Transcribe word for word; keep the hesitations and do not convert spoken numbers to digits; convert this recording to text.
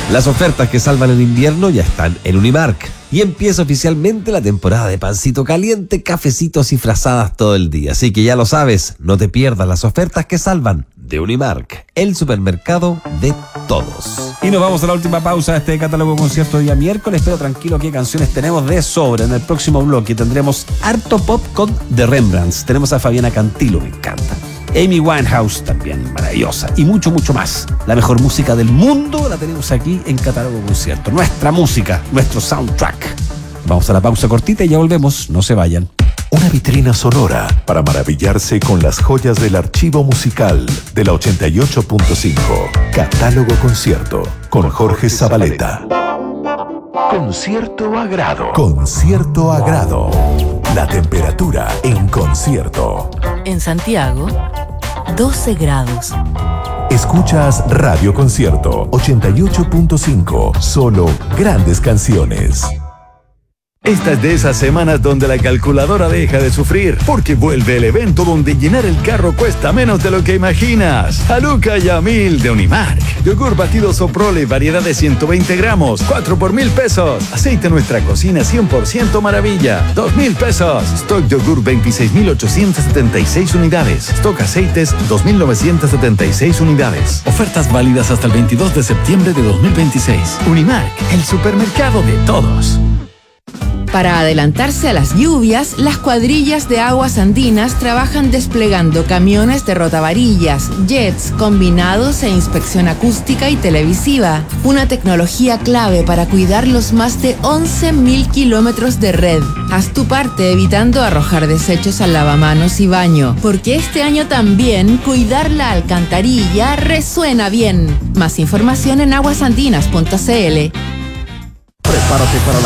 Las ofertas que salvan el invierno ya están en Unimark. Y empieza oficialmente la temporada de pancito caliente, cafecitos y frazadas todo el día. Así que ya lo sabes, no te pierdas las ofertas que salvan de Unimark, el supermercado de todos. Y nos vamos a la última pausa de este catálogo concierto día miércoles, pero tranquilo, qué canciones tenemos de sobra. En el próximo bloque tendremos harto pop con The Rembrandts. Tenemos a Fabiana Cantilo, me encanta. Amy Winehouse, también maravillosa, y mucho, mucho más. La mejor música del mundo la tenemos aquí en Catálogo Concierto. Nuestra música, nuestro soundtrack. Vamos a la pausa cortita y ya volvemos. No se vayan. Una vitrina sonora para maravillarse con las joyas del archivo musical de la ochenta y ocho punto cinco. Catálogo Concierto con Jorge Zabaleta. Con cierto agrado. Con cierto agrado. La temperatura en concierto. En Santiago, doce grados. Escuchas Radio Concierto ochenta y ocho punto cinco. Solo grandes canciones. Esta es de esas semanas donde la calculadora deja de sufrir, porque vuelve el evento donde llenar el carro cuesta menos de lo que imaginas. Haluca y a mil de Unimark. Yogur batido Soprole, variedad de ciento veinte gramos, cuatro por mil pesos. Aceite Nuestra Cocina, cien por ciento maravilla, dos mil pesos. Stock yogur, veintiséis mil ochocientas setenta y seis unidades. Stock aceites, dos mil novecientas setenta y seis unidades. Ofertas válidas hasta el veintidós de septiembre de dos mil veintiséis. Unimark, el supermercado de todos. Para adelantarse a las lluvias, las cuadrillas de aguas andinas trabajan desplegando camiones de rotavarillas, jets, combinados e inspección acústica y televisiva. Una tecnología clave para cuidar los más de once mil kilómetros de red. Haz tu parte evitando arrojar desechos al lavamanos y baño, porque este año también cuidar la alcantarilla resuena bien. Más información en aguasandinas punto c l. Prepárate para la